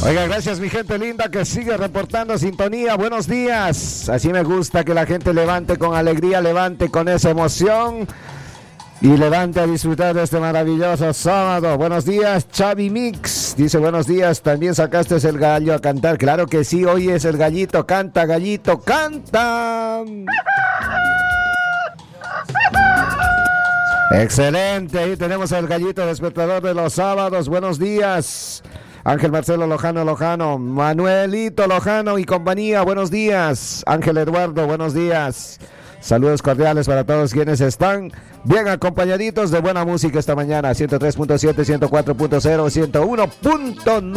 Oiga, gracias mi gente linda que sigue reportando sintonía. Buenos días. Así me gusta que la gente levante con alegría, levante con esa emoción y levante a disfrutar de este maravilloso sábado. Buenos días, Xavi Mix. Dice buenos días, también sacaste el gallo a cantar. Claro que sí, hoy es el gallito. Canta, gallito, canta. Excelente, ahí tenemos al gallito despertador de los sábados. Buenos días. Ángel Marcelo Lojano, Manuelito Lojano y compañía, buenos días. Ángel Eduardo, buenos días. Saludos cordiales para todos quienes están bien acompañaditos de buena música esta mañana. 103.7, 104.0, 101.9.